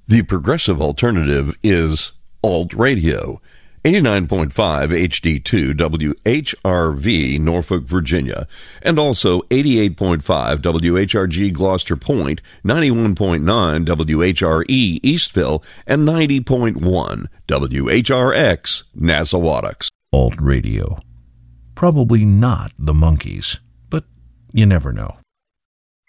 The progressive alternative is Alt Radio. 89.5 HD2 WHRV, Norfolk, Virginia, and also 88.5 WHRG, Gloucester Point, 91.9 WHRE, Eastville, and 90.1 WHRX, Nassawadox. Alt Radio. Probably not the Monkees, but you never know.